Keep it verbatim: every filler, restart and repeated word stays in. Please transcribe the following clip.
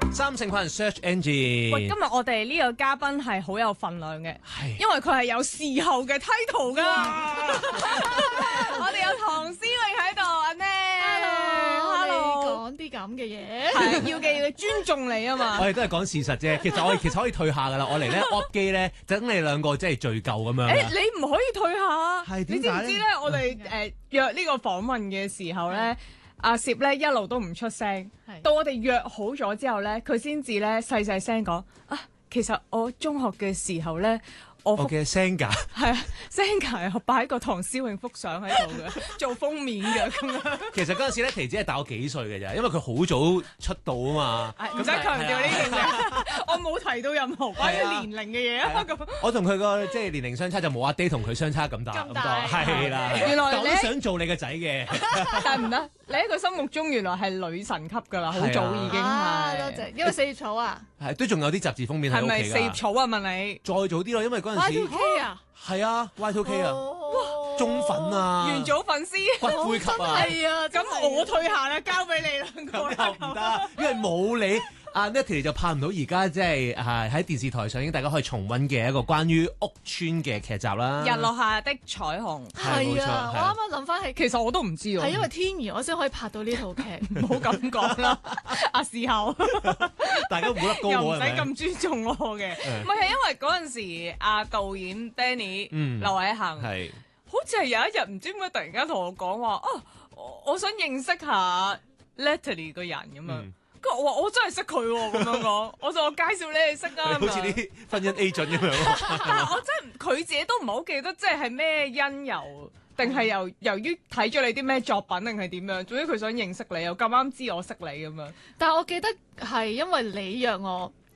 三成群 search engine。 喂，今日我哋呢個嘉賓係好有份量嘅， 係因為佢係有事後嘅 title 噶。我哋有唐詩詠喺度，阿 Net。Hello，Hello。 講啲咁嘅嘢， 係要嘅，要尊重你啊嘛。 我哋都係講事實啫。其實我哋其實可以退下噶啦。我嚟咧 off 機咧，等你兩個即係敘舊咁樣。 誒，你唔可以退下。 係你知唔知咧？我哋誒約呢個訪問嘅時候咧，阿攝咧一路都唔出聲，到我哋約好咗之後咧，佢先至咧細細聲講啊。其實我中學嘅時候咧。我嘅聲架係啊，聲架係擺個唐詩詠幅相喺度嘅，做封面嘅咁樣。 其實嗰陣時咧，琪姐係大我幾歲嘅咋，因為佢好早出道啊嘛。 唔使強調呢件事，我冇提到任何關於年齡嘅嘢啊。咁我同佢個即係年齡相差就冇阿爹同佢相差咁大咁多，係啦。 原來你我都想做你個仔嘅， 但係唔得，你喺佢心目中原來係女神級㗎啦，好早已經係。 多謝，因為四葉草啊， 係都仲有啲雜誌封面喺屋企㗎。 係咪四葉草啊？問你再早啲咯，因為嗰陣時 Y two K 啊， 係啊 Y two K 啊，哇中粉啊， 元祖粉絲， 骨灰級啊， 係啊， 咁我退下啦，交俾你兩個啦， 唔得，因為冇你。阿 Natalie 就拍唔到而家即係係喺電視台上映，大家可以重溫嘅一個關於屋邨嘅劇集啦。 日落下的彩虹係啊，我啱啱諗翻起， 其實我都唔知喎， 係因為天然我先可以拍到呢套劇， 唔好咁講啦。阿事後， 大家冇得高我又唔使咁尊重我嘅，唔係係因為嗰陣時阿導演 Danny 劉偉恒係好似係有一日唔知點解突然間同我講話啊，我想認識下 Natalie 個人咁樣。我話我真係識佢喎，咁樣講，我就我介紹你哋識啊， 好似啲婚姻 agent 咁樣。 但係我真係佢自己都唔係好記得，即係係咩因由，定係由由於睇咗你啲咩作品，定係點樣？總之佢想認識你，又咁啱知我識你咁樣。 但係我記得係因為你約我